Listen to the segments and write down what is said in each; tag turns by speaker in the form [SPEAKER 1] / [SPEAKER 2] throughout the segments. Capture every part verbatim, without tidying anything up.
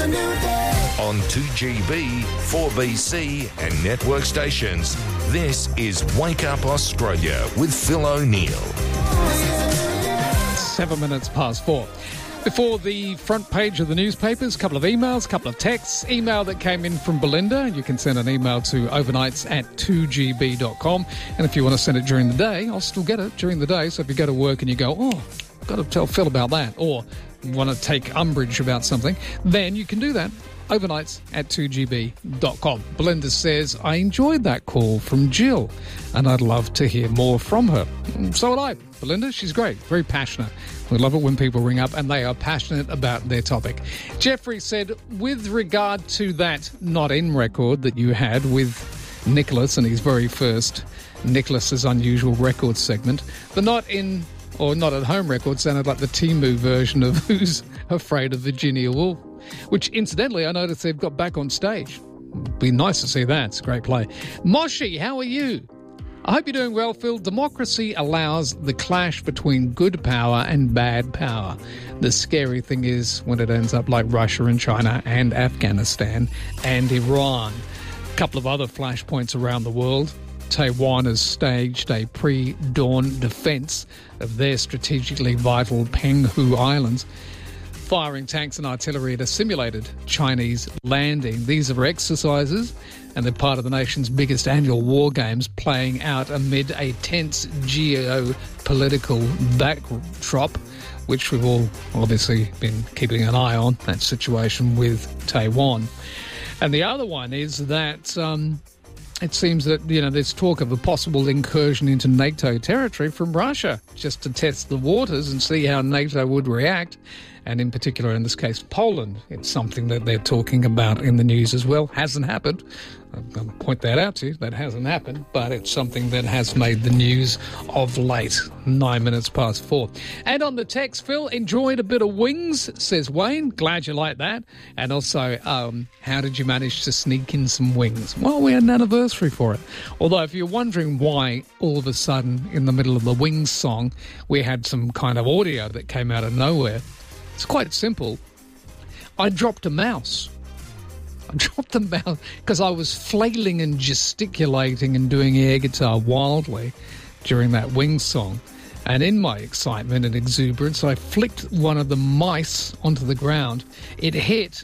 [SPEAKER 1] On two G B, four B C and network stations, this is Wake Up Australia with Phil O'Neill.
[SPEAKER 2] Seven minutes past four. Before the front page of the newspapers, a couple of emails, a couple of texts. Email that came in from Belinda. You can send an email to overnights at two g b dot com. And if you want to send it during the day, I'll still get it during the day. So if you go to work and you go, oh, I've got to tell Phil about that, or want to take umbrage about something, then you can do that. Overnights at two g b dot com. Belinda says, I enjoyed that call from Jill and I'd love to hear more from her. So would I. Belinda, she's great, very passionate. We love it when people ring up and they are passionate about their topic. Jeffrey said, with regard to that Not In record that you had with Nicholas and his very first Nicholas's Unusual Records segment, the Not In or Not At Home record sounded like the Temu version of Who's Afraid of Virginia Woolf, which incidentally I noticed they've got back on stage. Be nice to see that. It's a great play. Moshi, how are you? I hope you're doing well, Phil. Democracy allows the clash between good power and bad power. The scary thing is when it ends up like Russia and China and Afghanistan and Iran. A couple of other flashpoints around the world. Taiwan has staged a pre-dawn defence of their strategically vital Penghu Islands, firing tanks and artillery at a simulated Chinese landing. These are exercises, and they're part of the nation's biggest annual war games, playing out amid a tense geopolitical backdrop, which we've all obviously been keeping an eye on, that situation with Taiwan. And the other one is that um, it seems that, you know, there's talk of a possible incursion into NATO territory from Russia, just to test the waters and see how NATO would react. And in particular, in this case, Poland. It's something that they're talking about in the news as well. Hasn't happened. I'm going to point that out to you. That hasn't happened, but it's something that has made the news of late. Nine minutes past four. And on the text, Phil, enjoyed a bit of Wings, says Wayne. Glad you like that. And also, um, how did you manage to sneak in some wings? Well, we had an anniversary for it. Although, if you're wondering why all of a sudden, in the middle of the Wings song, we had some kind of audio that came out of nowhere, it's quite simple. I dropped a mouse. I dropped a mouse because I was flailing and gesticulating and doing air guitar wildly during that Wings song. And in my excitement and exuberance, I flicked one of the mice onto the ground. It hit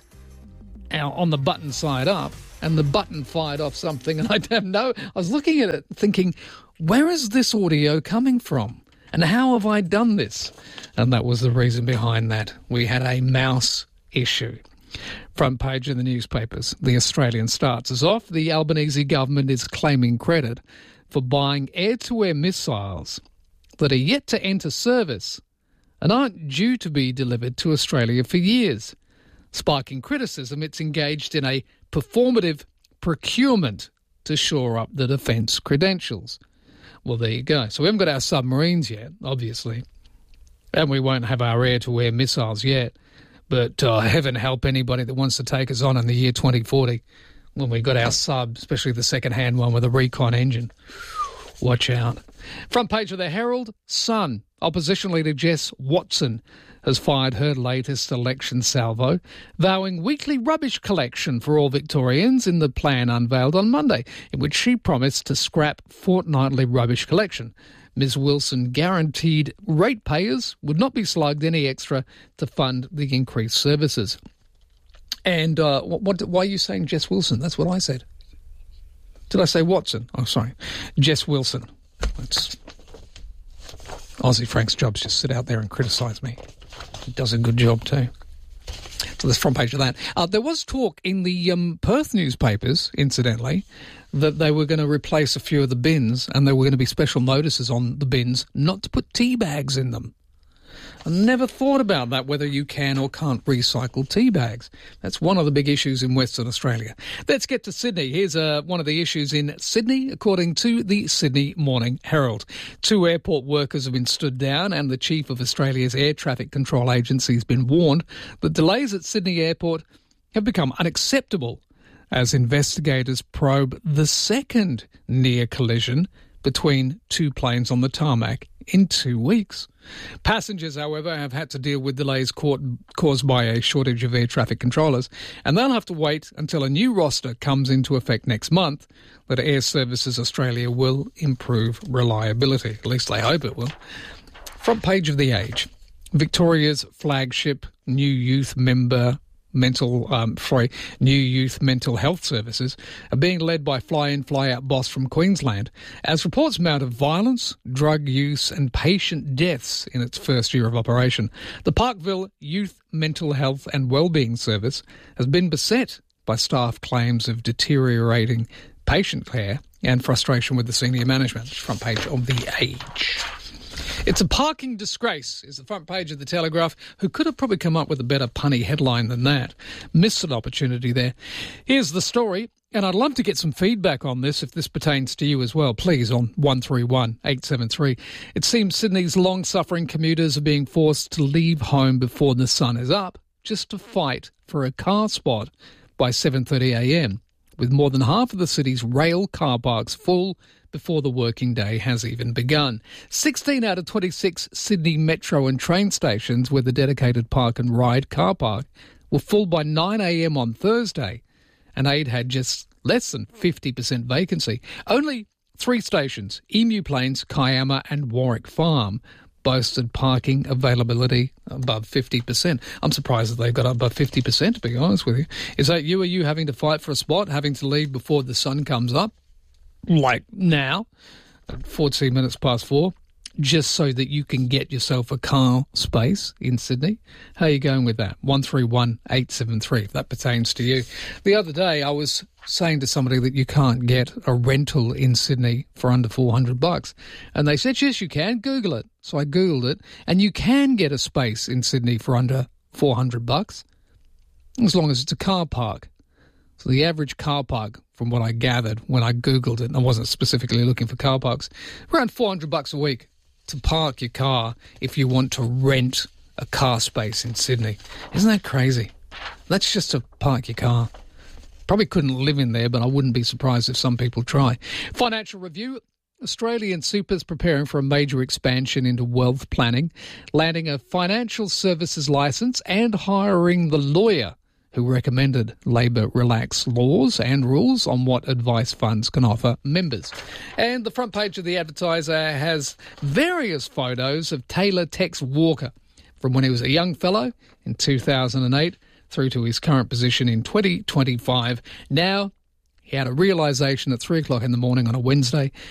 [SPEAKER 2] on the button side up, and the button fired off something, and I don't know. I was looking at it thinking, where is this audio coming from? And how have I done this? And that was the reason behind that. We had a mouse issue. Front page of the newspapers. The Australian starts us off. The Albanese government is claiming credit for buying air-to-air missiles that are yet to enter service and aren't due to be delivered to Australia for years. Sparking criticism, it's engaged in a performative procurement to shore up the defence credentials. Well, there you go. So we haven't got our submarines yet, obviously, and we won't have our air-to-air missiles yet. But uh, heaven help anybody that wants to take us on in the year twenty forty when we've got our sub, especially the second-hand one with a recon engine. Watch out. Front page of the Herald, Sun. Opposition leader Jess Watson has fired her latest election salvo, vowing weekly rubbish collection for all Victorians in the plan unveiled on Monday, in which she promised to scrap fortnightly rubbish collection. Miz Wilson guaranteed ratepayers would not be slugged any extra to fund the increased services. And uh, what, what, why are you saying Jess Wilson? That's what I said. Did I say Watson? Oh, sorry. Jess Wilson. That's Aussie Frank's job's just sit out there and criticise me. He does a good job too. So that's front page of that. Uh, there was talk in the um, Perth newspapers, incidentally, that they were going to replace a few of the bins and there were going to be special notices on the bins not to put tea bags in them. I never thought about that, whether you can or can't recycle tea bags. That's one of the big issues in Western Australia. Let's get to Sydney. Here's uh, one of the issues in Sydney, according to the Sydney Morning Herald. Two airport workers have been stood down and the chief of Australia's Air Traffic Control Agency has been warned that delays at Sydney Airport have become unacceptable as investigators probe the second near collision between two planes on the tarmac in two weeks. Passengers, however, have had to deal with delays caused by a shortage of air traffic controllers, and they'll have to wait until a new roster comes into effect next month that Air Services Australia will improve reliability. At least they hope it will. Front page of The Age. Victoria's flagship new youth member mental, um, sorry, new youth mental health services are being led by fly-in, fly-out boss from Queensland as reports mount of violence, drug use and patient deaths in its first year of operation. The Parkville Youth Mental Health and Wellbeing Service has been beset by staff claims of deteriorating patient care and frustration with the senior management. Front page of The Age. It's a parking disgrace, is the front page of The Telegraph, who could have probably come up with a better punny headline than that. Missed an opportunity there. Here's the story, and I'd love to get some feedback on this if this pertains to you as well. Please, on one three one eight seven three. It seems Sydney's long-suffering commuters are being forced to leave home before the sun is up just to fight for a car spot by seven thirty a m, with more than half of the city's rail car parks full before the working day has even begun. sixteen out of twenty-six Sydney metro and train stations with a dedicated park and ride car park were full by nine a m on Thursday, and eight had just less than fifty percent vacancy. Only three stations, Emu Plains, Kiama and Warwick Farm, boasted parking availability above fifty percent. I'm surprised that they've got above fifty percent, to be honest with you. Is that you? Are you having to fight for a spot, having to leave before the sun comes up? Like now, at fourteen minutes past four, just so that you can get yourself a car space in Sydney? How are you going with that? one three one eight seven three, if that pertains to you. The other day, I was saying to somebody that you can't get a rental in Sydney for under four hundred bucks. And they said, yes, you can. Google it. So I Googled it. And you can get a space in Sydney for under four hundred bucks, as long as it's a car park. So the average car park, from what I gathered when I Googled it, and I wasn't specifically looking for car parks, around four hundred bucks a week to park your car if you want to rent a car space in Sydney. Isn't that crazy? That's just to park your car. Probably couldn't live in there, but I wouldn't be surprised if some people try. Financial Review. Australian Super's preparing for a major expansion into wealth planning, landing a financial services licence and hiring the lawyer who recommended Labor relax laws and rules on what advice funds can offer members. And the front page of The Advertiser has various photos of Taylor Tex Walker from when he was a young fellow in two thousand eight through to his current position in twenty twenty-five. Now, he had a realisation at three o'clock in the morning on a Wednesday